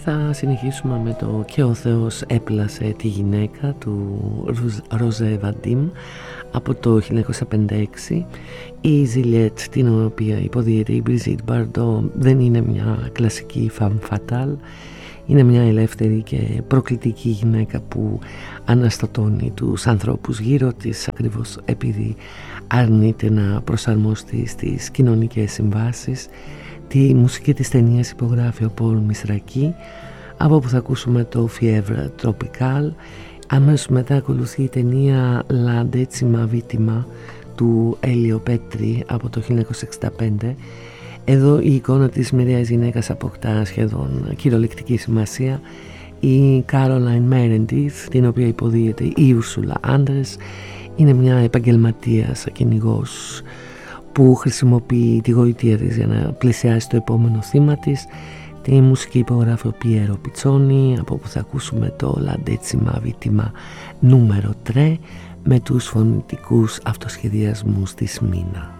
θα συνεχίσουμε με το «Και ο Θεός έπλασε τη γυναίκα» του Ροζέ Βαντίμ από το 1956. Η Ζιλιέτ, την οποία υποδίεται η Μπριζίτ Μπαρντό, δεν είναι μια κλασική femme fatale. Είναι μια ελεύθερη και προκλητική γυναίκα που αναστατώνει τους ανθρώπους γύρω της, ακριβώς επειδή αρνείται να προσαρμοστεί στις κοινωνικές συμβάσεις. Τη μουσική της ταινίας υπογράφει ο Πολ Μισρακή, από όπου θα ακούσουμε το Fievre Tropical. Αμέσως μετά ακολουθεί η ταινία La Decima Vittima του Έλιο Πέτρη από το 1965. Εδώ η εικόνα της μοιραίας γυναίκας αποκτά σχεδόν κυριολεκτική σημασία. Η Caroline Meredith, την οποία υποδίεται η Ursula Andress, είναι μια επαγγελματίας κυνηγός που χρησιμοποιεί τη γοητεία της για να πλησιάσει το επόμενο θύμα της. Τη μουσική υπογράφει ο Πιέρο Πιτσόνι, από όπου θα ακούσουμε το La Decima Vittima νούμερο 3 με τους φωνητικούς αυτοσχεδιασμούς της Μίνα.